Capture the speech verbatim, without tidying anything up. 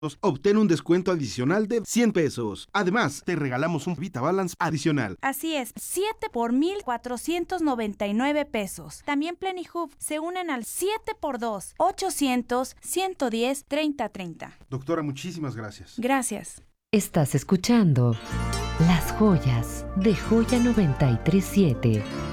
obtén un descuento adicional de cien pesos. Además, te regalamos un VitaBalance adicional. Así es, siete por mil cuatrocientos noventa y nueve pesos. También Plenihub se unen al siete por dos, ochocientos, ciento diez, treinta treinta. Doctora, muchísimas gracias. Gracias. Estás escuchando Las Joyas de Joya noventa y tres punto siete.